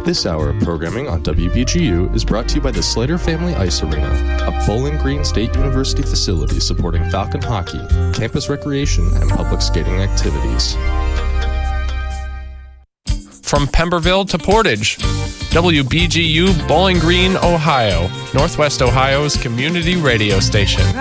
This hour of programming on WBGU is brought to you by the Slater Family Ice Arena, a Bowling Green State University facility supporting Falcon hockey, campus recreation, and public skating activities. From Pemberville to Portage, WBGU Bowling Green, Ohio, Northwest Ohio's community radio station.